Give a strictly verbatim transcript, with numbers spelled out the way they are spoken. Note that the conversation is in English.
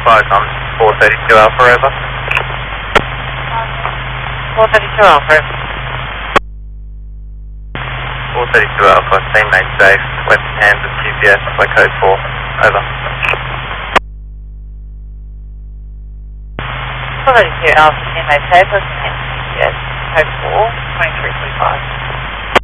five on four thirty-two Alpha, over. four thirty-two Alpha. four thirty-two Alpha, teammate safe, western hands of G P S by code four, over. four thirty-two Alpha, teammate safe, western hands of G P S, code four, twenty-three forty-five.